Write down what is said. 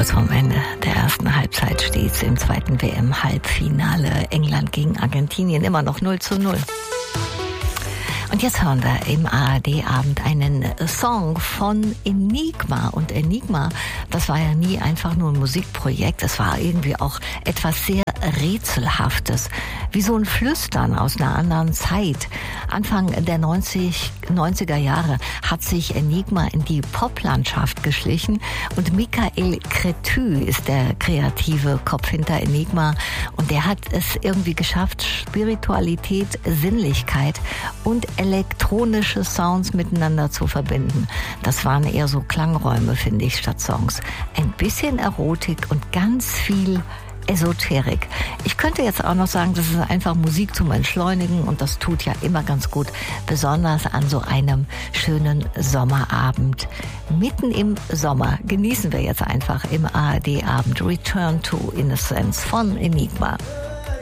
Kurz vorm Ende der ersten Halbzeit steht's im zweiten WM-Halbfinale. England gegen Argentinien, immer noch 0:0. Und jetzt hören wir im ARD-Abend einen Song von Enigma. Und Enigma, das war ja nie einfach nur ein Musikprojekt, es war irgendwie auch etwas sehr Rätselhaftes, wie so ein Flüstern aus einer anderen Zeit. Anfang der 90er Jahre hat sich Enigma in die Poplandschaft geschlichen und Michael Cretu ist der kreative Kopf hinter Enigma und der hat es irgendwie geschafft, Spiritualität, Sinnlichkeit und elektronische Sounds miteinander zu verbinden. Das waren eher so Klangräume, finde ich, statt Songs. Ein bisschen Erotik und ganz viel Esoterik. Ich könnte jetzt auch noch sagen, das ist einfach Musik zum Entschleunigen und das tut ja immer ganz gut, besonders an so einem schönen Sommerabend. Mitten im Sommer genießen wir jetzt einfach im ARD-Abend Return to Innocence von Enigma.